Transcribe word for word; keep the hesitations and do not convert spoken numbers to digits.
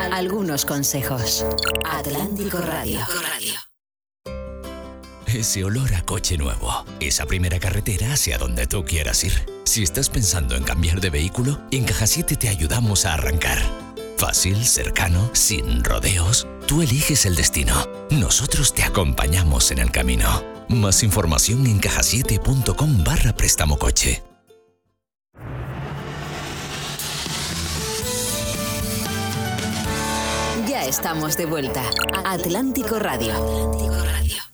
algunos consejos. Atlántico Radio. Ese olor a coche nuevo, esa primera carretera hacia donde tú quieras ir. Si estás pensando en cambiar de vehículo, en Caja siete te ayudamos a arrancar. Fácil, cercano, sin rodeos. Tú eliges el destino. Nosotros te acompañamos en el camino. Más información en cajasiete punto com barra préstamo coche. Ya estamos de vuelta. Atlántico Radio. Atlántico Radio.